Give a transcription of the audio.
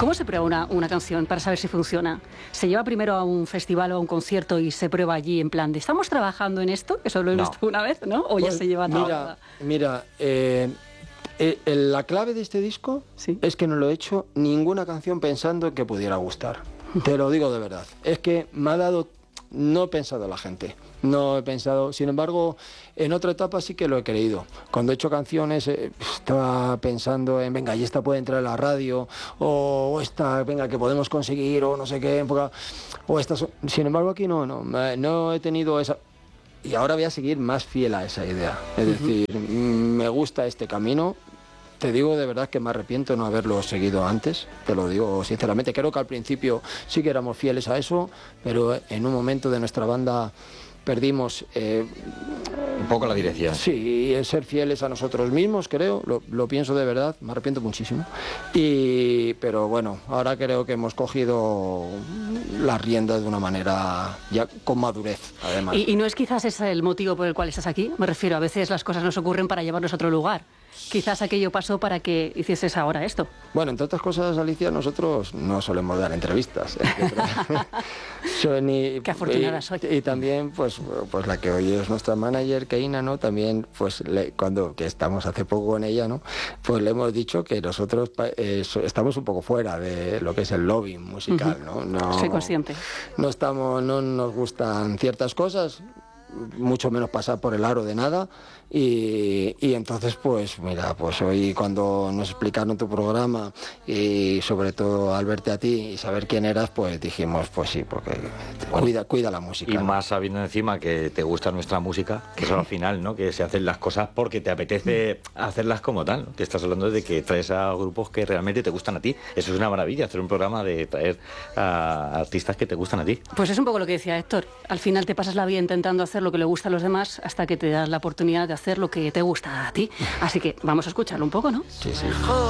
¿Cómo se prueba una canción para saber si funciona? ¿Se lleva primero a un festival o a un concierto y se prueba allí en plan de ¿estamos trabajando en esto? Eso lo he visto una vez, ¿no? ¿O ya se lleva todo? Mira, la clave de este disco es que no lo he hecho ninguna canción pensando que pudiera gustar. Te lo digo de verdad. Es que me ha dado... No he pensado en la gente, no he pensado... Sin embargo, en otra etapa sí que lo he creído. Cuando he hecho canciones estaba pensando en, venga, y esta puede entrar en la radio, o esta, venga, que podemos conseguir, o no sé qué, o esta... Sin embargo, aquí no he tenido esa... Y ahora voy a seguir más fiel a esa idea. Es decir, me gusta este camino. Te digo de verdad que me arrepiento de no haberlo seguido antes, te lo digo sinceramente. Creo que al principio sí que éramos fieles a eso, pero en un momento de nuestra banda perdimos... un poco la dirección. Sí, el ser fieles a nosotros mismos, creo, lo pienso de verdad, me arrepiento muchísimo. Pero bueno, ahora creo que hemos cogido las riendas de una manera ya con madurez, además. ¿Y no es quizás ese el motivo por el cual estás aquí? Me refiero, a veces las cosas nos ocurren para llevarnos a otro lugar. Quizás aquello pasó para que hicieses ahora esto. Bueno, entre otras cosas, Alicia, nosotros no solemos dar entrevistas. Qué afortunada soy. Y también, pues la que hoy es nuestra manager, Keina, ¿no? También, pues que estamos hace poco con ella, ¿no? Pues le hemos dicho que nosotros estamos un poco fuera de lo que es el lobbying musical, ¿no? Soy consciente. No nos gustan ciertas cosas, mucho menos pasar por el aro de nada. Y entonces, pues mira, pues hoy cuando nos explicaron tu programa y sobre todo al verte a ti y saber quién eras, pues dijimos, pues sí, porque cuida la música. Y más sabiendo encima que te gusta nuestra música, que eso al final, ¿no? Que se hacen las cosas porque te apetece hacerlas como tal, ¿no? Que estás hablando de que traes a grupos que realmente te gustan a ti. Eso es una maravilla, hacer un programa de traer a artistas que te gustan a ti. Pues es un poco lo que decía Héctor. Al final te pasas la vida intentando hacer lo que le gusta a los demás hasta que te das la oportunidad de hacer lo que te gusta a ti. Así que vamos a escucharlo un poco, ¿no? Sí.